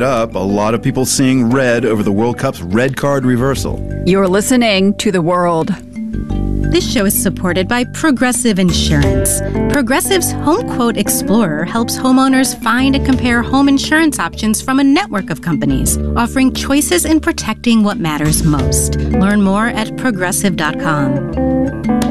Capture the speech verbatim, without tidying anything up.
it up. A lot of people seeing red over the World Cup's red card reversal. You're listening to The World. This show is supported by Progressive Insurance. Progressive's Home Quote Explorer helps homeowners find and compare home insurance options from a network of companies, offering choices in protecting what matters most. Learn more at progressive dot com.